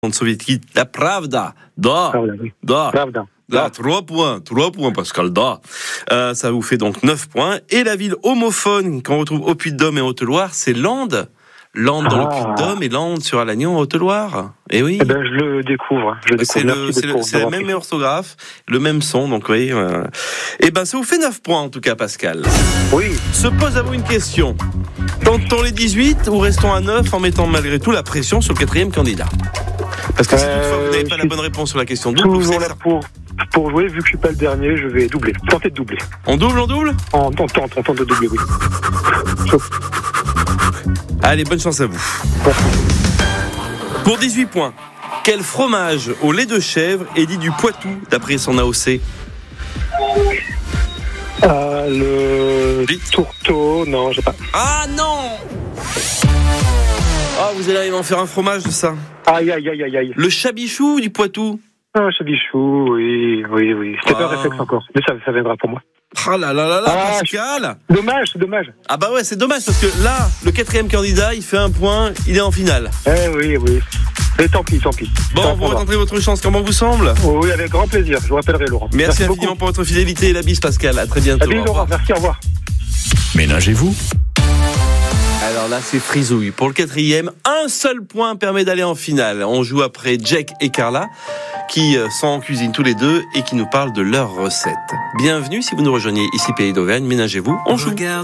soviétique, la Pravda. Da. Pravda. Là, 3 points, Pascal, da. Ça vous fait donc 9 points. Et la ville homophone qu'on retrouve au Puy-de-Dôme et en Haute-Loire, c'est Lande. Lande dans le Puy-de-Dôme et Lande sur Alagnon en Haute-Loire. Et oui. Eh ben, je le découvre. C'est la même orthographe, le même son, donc oui. Et ben, ça vous fait 9 points en tout cas, Pascal. Oui. Se pose à vous une question. Tentons les 18 ou restons à 9 en mettant malgré tout la pression sur le quatrième candidat? Parce que si toutefois vous n'avez pas la bonne réponse sur la question double, toujours là pour jouer, vu que je suis pas le dernier, je vais doubler. Tenter de doubler. On double? On tente de doubler, oui. Allez, bonne chance à vous. Pour 18 points, quel fromage au lait de chèvre est dit du Poitou d'après son AOC? Le tourteau, non, j'ai pas. Ah non! Ah, vous allez m'en faire un fromage de ça. Aïe. Le chabichou du Poitou. Ah, chabichou, oui. C'était pas un réflexe encore, mais ça viendra pour moi. Ah là, Pascal! C'est dommage. Ah bah ouais, c'est dommage parce que là, le quatrième candidat, il fait un point, il est en finale. Eh oui. Mais tant pis. Bon, vous retentez votre chance, comment vous semble? Oui, avec grand plaisir, je vous rappellerai Laurent. Merci infiniment pour votre fidélité et la bise, Pascal. À très bientôt. Salut Laurent, merci, au revoir. Ménagez-vous. Alors là, c'est frisouille. Pour le quatrième, un seul point permet d'aller en finale. On joue après Jack et Carla, qui sont en cuisine tous les deux et qui nous parlent de leurs recettes. Bienvenue si vous nous rejoignez ici Pays d'Auvergne. Ménagez-vous, on joue.